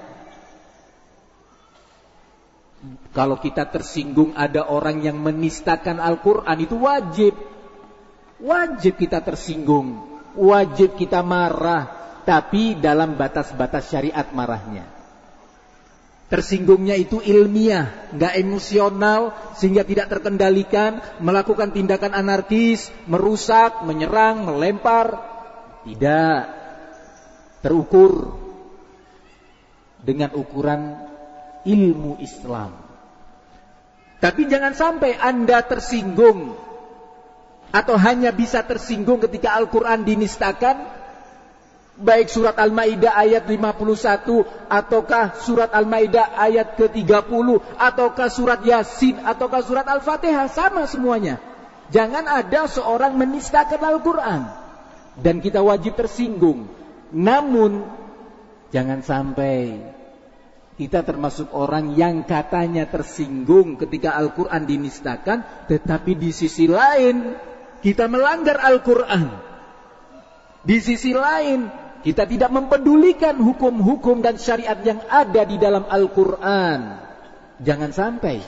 Kalau kita tersinggung ada orang yang menistakan Al-Quran, itu wajib. Wajib kita tersinggung, wajib kita marah, tapi dalam batas-batas syariat marahnya. Tersinggungnya itu ilmiah, nggak emosional, sehingga tidak terkendalikan, melakukan tindakan anarkis, merusak, menyerang, melempar. Tidak, terukur dengan ukuran ilmu Islam. Tapi jangan sampai Anda tersinggung atau hanya bisa tersinggung ketika Al-Quran dinistakan, baik surat Al-Maidah ayat 51, ataukah surat Al-Maidah ayat ke-30, ataukah surat Yasin, ataukah surat Al-Fatihah, sama semuanya. Jangan ada seorang menistakan Al-Quran dan kita wajib tersinggung. Namun jangan sampai kita termasuk orang yang katanya tersinggung ketika Al-Quran dinistakan, tetapi di sisi lain kita melanggar Al-Quran. Di sisi lain, kita tidak mempedulikan hukum-hukum dan syariat yang ada di dalam Al-Quran. Jangan sampai.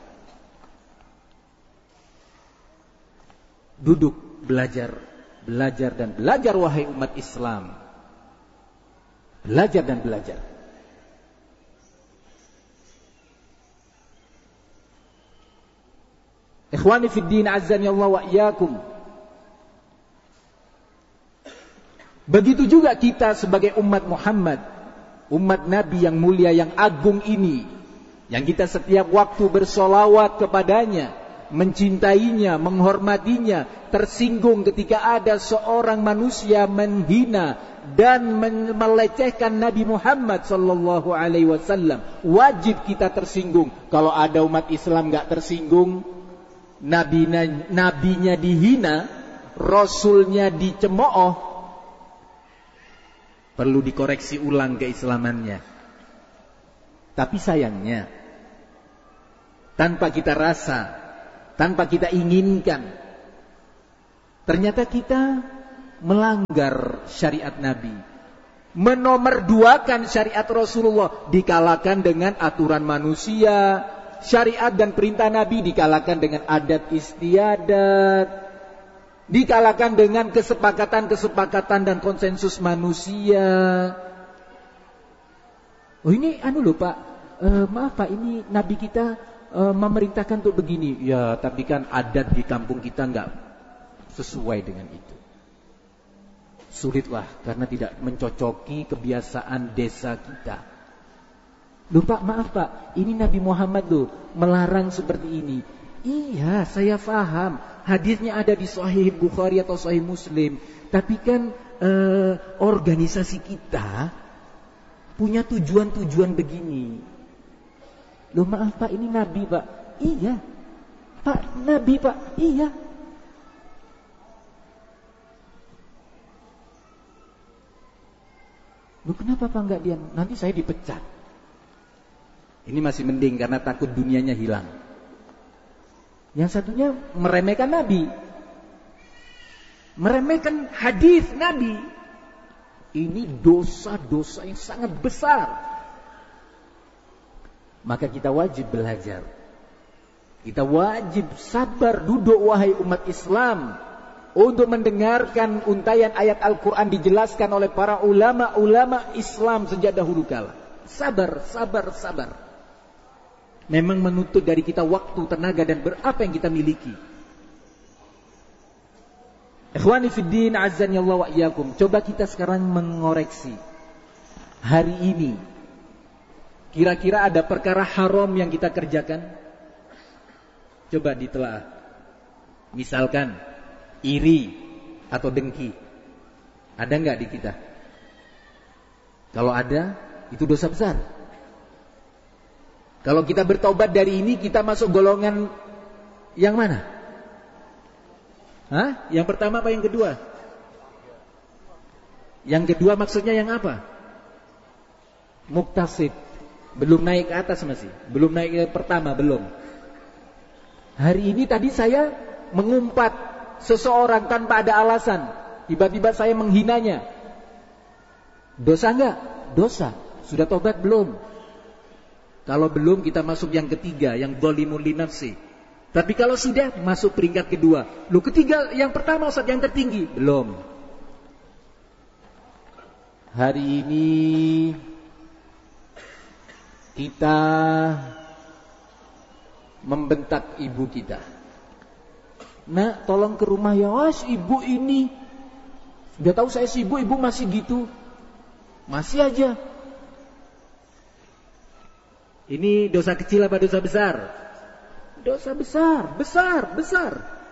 Duduk, belajar, belajar dan belajar wahai umat Islam. Belajar dan belajar. Ikhwani fiddin, azani Allah wa iyyakum. Begitu juga kita sebagai umat Muhammad, umat Nabi yang mulia, yang agung ini, yang kita setiap waktu bersolawat kepadanya, mencintainya, menghormatinya, tersinggung ketika ada seorang manusia menghina dan melecehkan Nabi Muhammad sallallahu alaihi wasallam. Wajib kita tersinggung. Kalau ada umat Islam enggak tersinggung, nabinya dihina, Rasulnya dicemooh, perlu dikoreksi ulang keislamannya. Tapi sayangnya, tanpa kita rasa, tanpa kita inginkan, ternyata kita melanggar syariat Nabi, menomorduakan syariat Rasulullah, dikalahkan dengan aturan manusia. Syariat dan perintah Nabi dikalahkan dengan adat istiadat, dikalahkan dengan kesepakatan-kesepakatan dan konsensus manusia. Oh ini loh Pak, maaf Pak, ini Nabi kita memerintahkan untuk begini. Ya tapi kan adat di kampung kita nggak sesuai dengan itu. Sulitlah karena tidak mencocoki kebiasaan desa kita. Loh Pak, maaf Pak, ini Nabi Muhammad loh melarang seperti ini. Iya, saya paham. Hadisnya ada di Sahih Bukhari atau Sahih Muslim. Tapi kan organisasi kita punya tujuan-tujuan begini. Loh maaf Pak, ini Nabi Pak. Iya. Pak, Nabi Pak. Iya. Loh kenapa Pak enggak dia? Nanti saya dipecat. Ini masih mending karena takut dunianya hilang. Yang satunya meremehkan Nabi, meremehkan hadis Nabi. Ini dosa-dosa yang sangat besar. Maka kita wajib belajar. Kita wajib sabar duduk wahai umat Islam untuk mendengarkan untayan ayat Al-Quran dijelaskan oleh para ulama-ulama Islam sejak dahulu kala. Sabar, sabar, sabar. Memang menuntut dari kita waktu, tenaga dan berapa yang kita miliki. Ikhwani fiddin, azzani Allah wa iyyakum. Coba kita sekarang mengoreksi. Hari ini kira-kira ada perkara haram yang kita kerjakan? Coba ditelaah. Misalkan iri atau dengki. Ada enggak di kita? Kalau ada, itu dosa besar. Kalau kita bertobat dari ini, kita masuk golongan yang mana? Hah? Yang pertama apa yang kedua? Yang kedua maksudnya yang apa? Muktasib. Belum naik ke atas masih. Belum naik ke pertama, belum. Hari ini tadi saya mengumpat seseorang tanpa ada alasan. Tiba-tiba saya menghinanya. Dosa enggak? Dosa. Sudah tobat belum? Kalau belum, kita masuk yang ketiga, yang dzalimun li nafsi. Tapi kalau sudah, masuk peringkat kedua. Loh ketiga, yang pertama Ustaz, yang tertinggi. Belum. Hari ini kita membentak ibu kita. Nak, tolong ke rumah ya. Was, ibu ini. Sudah tahu saya sibuk, ibu masih gitu. Masih aja. Ini dosa kecil apa dosa besar? Dosa besar, besar, besar.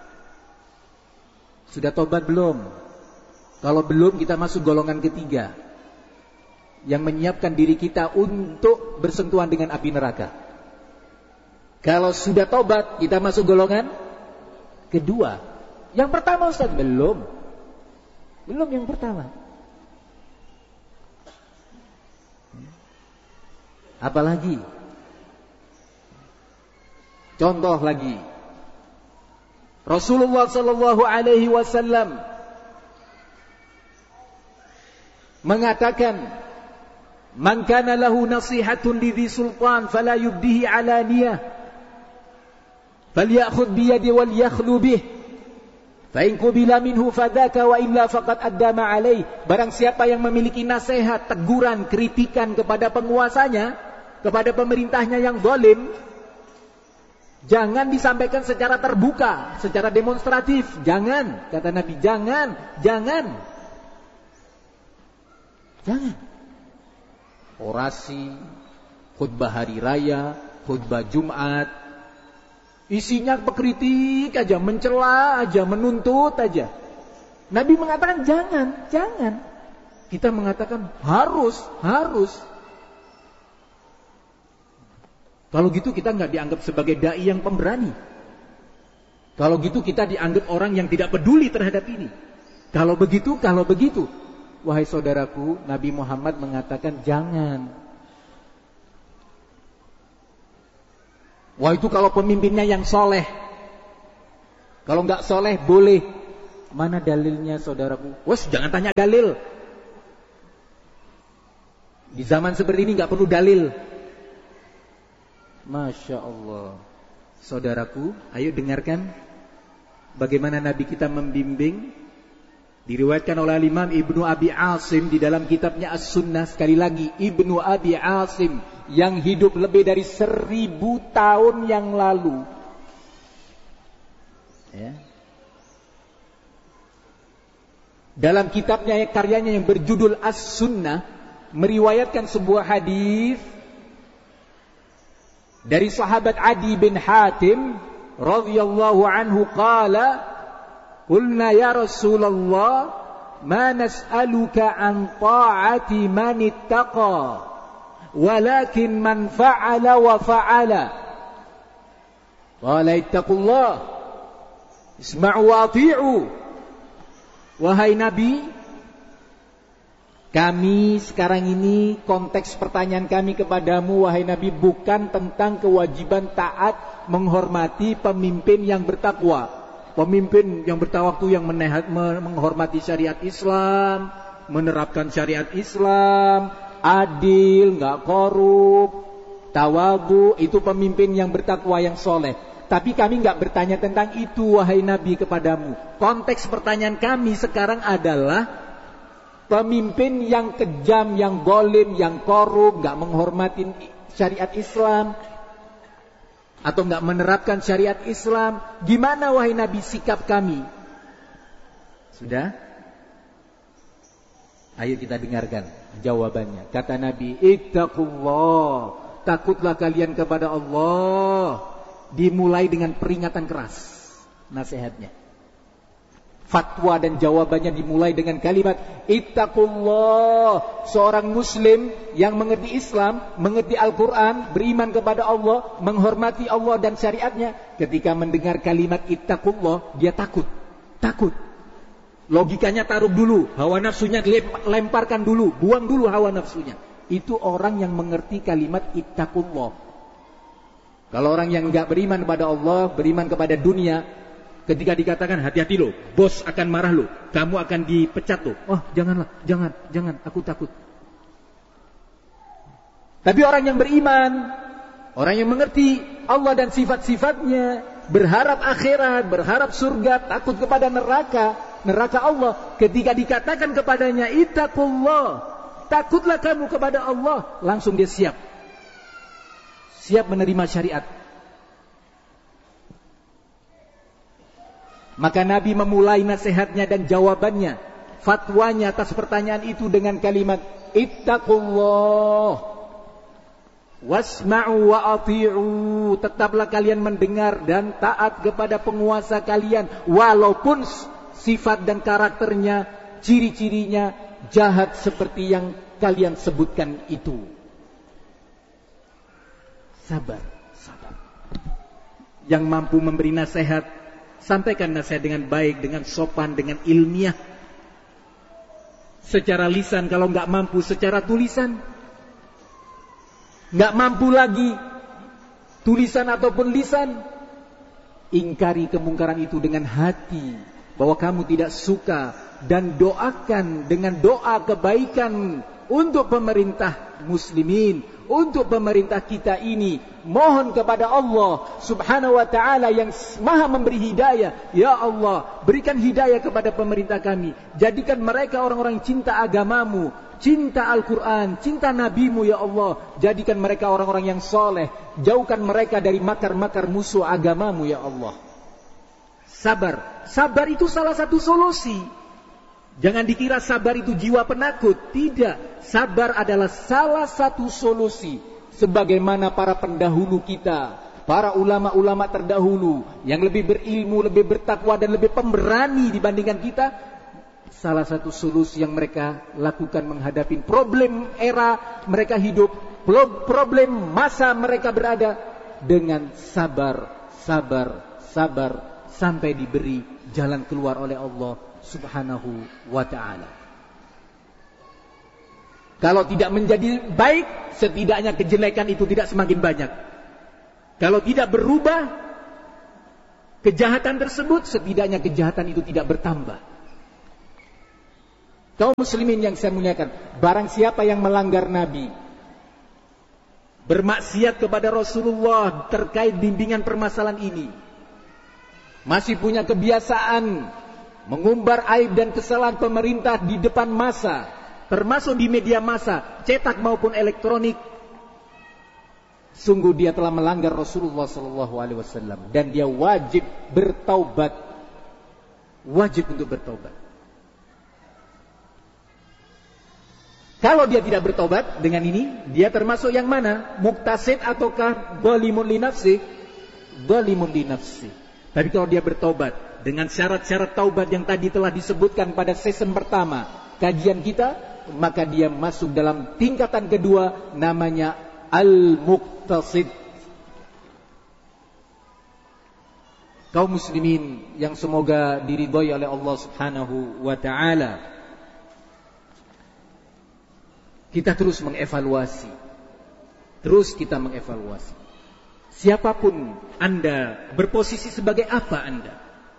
Sudah tobat belum? Kalau belum, kita masuk golongan ketiga, yang menyiapkan diri kita untuk bersentuhan dengan api neraka. Kalau sudah tobat, kita masuk golongan kedua. Yang pertama Ustaz, belum. Belum yang pertama. Apalagi? Contoh lagi, Rasulullah sallallahu alaihi wasallam mengatakan, "Man kana lahu nasihatun lidhi sultan fala yubdihi alaniyah, falyakhudh bi yadi wal yakhlu bih, fa in qubila minhu fadzaka wa illa faqad addama alaih." Barang siapa yang memiliki nasihat, teguran, kritikan kepada penguasanya, kepada pemerintahnya yang zalim, jangan disampaikan secara terbuka, secara demonstratif. Jangan, kata Nabi, jangan. Orasi, khutbah hari raya, khutbah Jumat, isinya pekritik aja, mencela aja, menuntut aja. Nabi mengatakan jangan. Kita mengatakan harus. Kalau gitu kita nggak dianggap sebagai dai yang pemberani. Kalau gitu kita dianggap orang yang tidak peduli terhadap ini. Kalau begitu. Wahai saudaraku, Nabi Muhammad mengatakan jangan. Wah, itu kalau pemimpinnya yang soleh. Kalau nggak soleh boleh. Mana dalilnya saudaraku? Wes, jangan tanya dalil. Di zaman seperti ini nggak perlu dalil. Masya Allah. Saudaraku, ayo dengarkan bagaimana Nabi kita membimbing. Diriwayatkan oleh Imam Ibnu Abi Asim di dalam kitabnya As-Sunnah. Sekali lagi, Ibnu Abi Asim yang hidup lebih dari 1000 tahun yang lalu. Ya. Dalam kitabnya, karyanya yang berjudul As-Sunnah, meriwayatkan sebuah hadis dari sahabat Adi bin Hatim radhiyallahu anhu qala qulna ya Rasulullah ma nas'aluka an ta'ati man ittaqa walakin man fa'ala wa fa'ala qala ittaqullah isma'u wa ati'u. Wahai Nabi, kami sekarang ini konteks pertanyaan kami kepadamu wahai Nabi bukan tentang kewajiban taat menghormati pemimpin yang bertakwa. Pemimpin yang bertawaktu yang menghormati syariat Islam, menerapkan syariat Islam, adil, enggak korup, tawadhu, itu pemimpin yang bertakwa yang soleh. Tapi kami enggak bertanya tentang itu wahai Nabi kepadamu. Konteks pertanyaan kami sekarang adalah pemimpin yang kejam, yang zalim, yang korup, enggak menghormati syariat Islam atau enggak menerapkan syariat Islam. Gimana wahai Nabi sikap kami? Sudah? Ayo kita dengarkan jawabannya. Kata Nabi, ittaqullah, takutlah kalian kepada Allah. Dimulai dengan peringatan keras nasihatnya. Fatwa dan jawabannya dimulai dengan kalimat ittaqullah. Seorang muslim yang mengerti Islam, mengerti Al-Quran, beriman kepada Allah, menghormati Allah dan syariatnya, ketika mendengar kalimat ittaqullah, dia takut. Logikanya taruh dulu, hawa nafsunya lemparkan dulu, buang dulu hawa nafsunya. Itu orang yang mengerti kalimat ittaqullah. Kalau orang yang enggak beriman kepada Allah, beriman kepada dunia, ketika dikatakan hati-hati lo, bos akan marah lo, kamu akan dipecat lo. Oh, janganlah, jangan, aku takut. Tapi orang yang beriman, orang yang mengerti Allah dan sifat-sifatnya, berharap akhirat, berharap surga, takut kepada neraka Allah, ketika dikatakan kepadanya ittaqullah, takutlah kamu kepada Allah, langsung dia siap menerima syariat. Maka Nabi memulai nasihatnya dan jawabannya, fatwanya atas pertanyaan itu dengan kalimat ittaqullah wasma'u wa ati'u. Tetaplah kalian mendengar dan taat kepada penguasa kalian, walaupun sifat dan karakternya, ciri-cirinya jahat seperti yang kalian sebutkan itu. Sabar. Yang mampu memberi nasihat, sampaikan nasihat dengan baik, dengan sopan, dengan ilmiah. Secara lisan, kalau enggak mampu secara tulisan. Enggak mampu lagi tulisan ataupun lisan, ingkari kemungkaran itu dengan hati, bahwa kamu tidak suka, dan doakan dengan doa kebaikan untuk pemerintah muslimin, untuk pemerintah kita ini. Mohon kepada Allah subhanahu wa ta'ala yang maha memberi hidayah. Ya Allah, berikan hidayah kepada pemerintah kami. Jadikan mereka orang-orang cinta agamamu, cinta Al-Quran, cinta nabimu ya Allah. Jadikan mereka orang-orang yang soleh. Jauhkan mereka dari makar-makar musuh agamamu ya Allah. Sabar itu salah satu solusi. Jangan dikira sabar itu jiwa penakut. Tidak. Sabar adalah salah satu solusi. Sebagaimana para pendahulu kita, para ulama-ulama terdahulu yang lebih berilmu, lebih bertakwa dan lebih pemberani dibandingkan kita, salah satu solusi yang mereka lakukan menghadapi problem era mereka hidup, problem masa mereka berada, dengan sabar. sampai diberi jalan keluar oleh Allah Subhanahu wa ta'ala. Kalau tidak menjadi baik, setidaknya kejelekan itu tidak semakin banyak. Kalau tidak berubah kejahatan tersebut, setidaknya kejahatan itu tidak bertambah. Kaum muslimin yang saya muliakan, barang siapa yang melanggar Nabi, bermaksiat kepada Rasulullah terkait bimbingan permasalahan ini, masih punya kebiasaan mengumbar aib dan kesalahan pemerintah di depan massa, termasuk di media massa, cetak maupun elektronik, sungguh dia telah melanggar Rasulullah SAW dan dia wajib bertaubat, wajib untuk bertaubat. Kalau dia tidak bertobat dengan ini, dia termasuk yang mana? Muktasid ataukah zalimun li nafsi? Zalimun li nafsi. Tapi kalau dia bertobat dengan syarat-syarat taubat yang tadi telah disebutkan pada season pertama kajian kita, maka dia masuk dalam tingkatan kedua, namanya al-muqtasid. Kaum muslimin yang semoga diridhai oleh Allah Subhanahu wa ta'ala, kita terus mengevaluasi. Terus kita mengevaluasi. Siapapun Anda, berposisi sebagai apa Anda?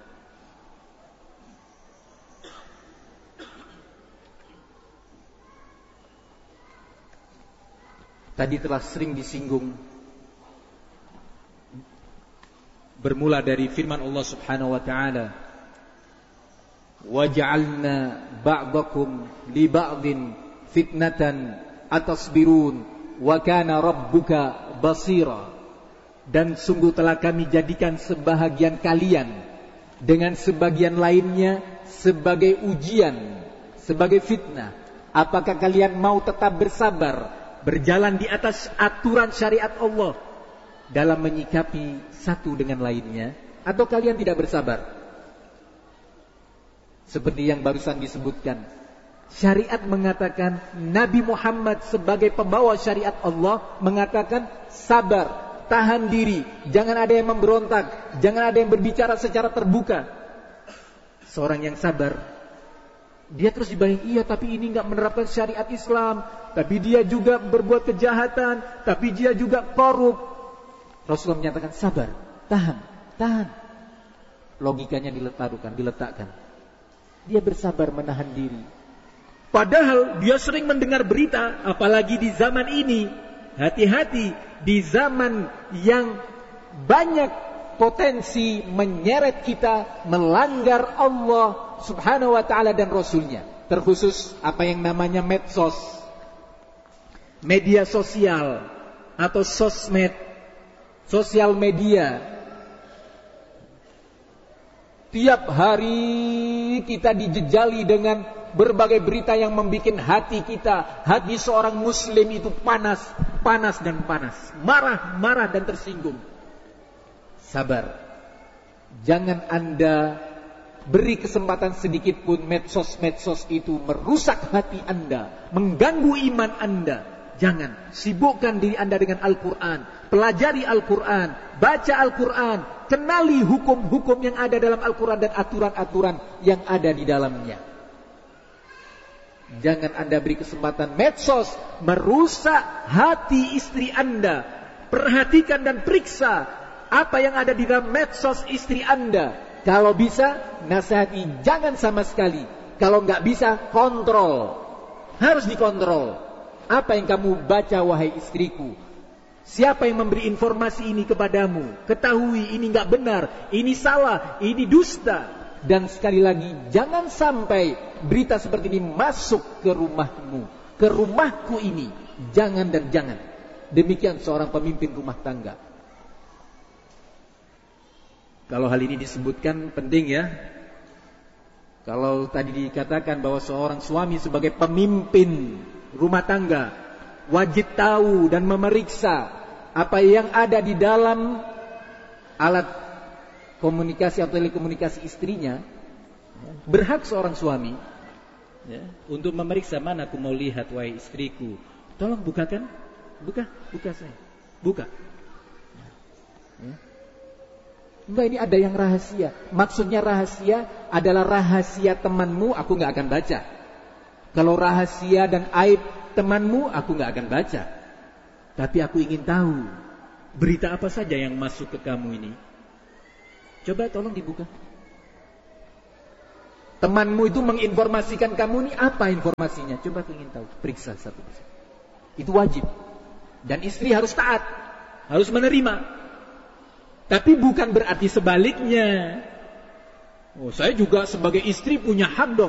Tadi telah sering disinggung, bermula dari firman Allah Subhanahu wa ta'ala, وَجَعَلْنَا بَعْضَكُمْ لِبَعْضٍ fitnatan atasbirun wa kana rabbuka basira. Dan sungguh telah kami jadikan sebahagian kalian dengan sebagian lainnya sebagai ujian, sebagai fitnah. Apakah kalian mau tetap bersabar, berjalan di atas aturan syariat Allah dalam menyikapi satu dengan lainnya, atau kalian tidak bersabar? Seperti yang barusan disebutkan, syariat mengatakan, Nabi Muhammad sebagai pembawa syariat Allah mengatakan sabar, tahan diri, jangan ada yang memberontak, jangan ada yang berbicara secara terbuka. Seorang yang sabar, dia terus dibayang, iya tapi ini enggak menerapkan syariat Islam, tapi dia juga berbuat kejahatan, tapi dia juga korup. Rasulullah menyatakan sabar, tahan. Logikanya diletakkan. Dia bersabar menahan diri. Padahal dia sering mendengar berita, apalagi di zaman ini. Hati-hati, di zaman yang banyak potensi menyeret kita melanggar Allah Subhanahu wa ta'ala dan Rasulnya. Terkhusus apa yang namanya medsos, media sosial atau sosmed, sosial media. Tiap hari kita dijejali dengan berbagai berita yang membuat hati kita, hati seorang muslim itu panas, marah dan tersinggung. Sabar. Jangan Anda beri kesempatan sedikit pun medsos itu merusak hati Anda, mengganggu iman Anda. Jangan. Sibukkan diri Anda dengan Al-Quran, pelajari Al-Quran, baca Al-Quran, kenali hukum-hukum yang ada dalam Al-Quran dan aturan-aturan yang ada di dalamnya. Jangan Anda beri kesempatan medsos merusak hati istri Anda. Perhatikan dan periksa apa yang ada di dalam medsos istri Anda. Kalau bisa, nasihati jangan sama sekali. Kalau nggak bisa, kontrol. Harus dikontrol. Apa yang kamu baca wahai istriku? Siapa yang memberi informasi ini kepadamu? Ketahui ini nggak benar, ini salah, ini dusta. Dan sekali lagi, jangan sampai berita seperti ini masuk ke rumahmu, ke rumahku ini. Jangan dan jangan. Demikian seorang pemimpin rumah tangga. Kalau hal ini disebutkan penting ya. Kalau tadi dikatakan bahwa seorang suami sebagai pemimpin rumah tangga wajib tahu dan memeriksa apa yang ada di dalam alat komunikasi atau telekomunikasi istrinya. Berhak seorang suami untuk memeriksa, mana aku mau lihat wahai istriku, tolong bukakan, buka saya, buka. Enggak, ini ada yang rahasia. Maksudnya rahasia adalah rahasia temanmu, aku nggak akan baca. Kalau rahasia dan aib temanmu, aku nggak akan baca. Tapi aku ingin tahu berita apa saja yang masuk ke kamu ini. Coba tolong dibuka. Temanmu itu menginformasikan kamu ini apa informasinya? Coba aku ingin tahu. Periksa satu persatu. Itu wajib. Dan istri harus taat, harus menerima. Tapi bukan berarti sebaliknya. Oh, saya juga sebagai istri punya hak dong.